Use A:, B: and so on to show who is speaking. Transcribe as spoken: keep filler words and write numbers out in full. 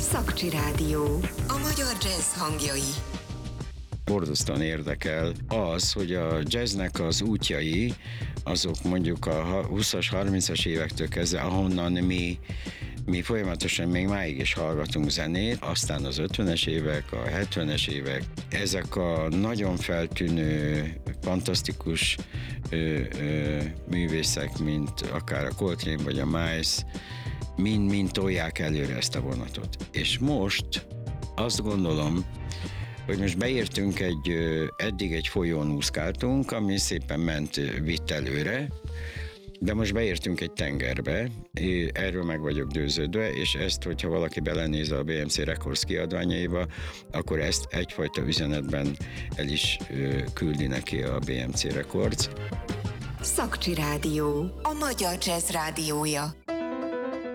A: Szakcsi Rádió. A magyar jazz hangjai.
B: Borzasztóan érdekel az, hogy a jazznek az útjai, azok mondjuk a húszas, harmincas évektől kezdve, ahonnan mi, mi folyamatosan még máig is hallgatunk zenét, aztán az ötvenes évek, a hetvenes évek, ezek a nagyon feltűnő, fantasztikus ö, ö, művészek, mint akár a Coltrane vagy a Miles, mind-mind tolják előre ezt a vonatot. És most azt gondolom, hogy most beértünk egy, eddig egy folyón úszkáltunk, ami szépen ment, vitt előre, de most beértünk egy tengerbe, erről meg vagyok győződve, és ezt, hogyha valaki belenéz a bé em cé Records kiadványaiba, akkor ezt egyfajta üzenetben el is küldi neki a bé em cé Records.
A: Szakcsi Rádió. A magyar jazz rádiója.